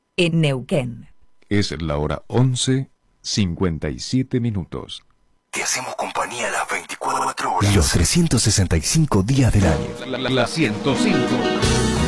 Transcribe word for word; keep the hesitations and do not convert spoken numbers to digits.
en Neuquén. Es la hora once, cincuenta y siete minutos. Te hacemos compañía las veinticuatro horas. Los trescientos sesenta y cinco días del año. La, la, la ciento cinco.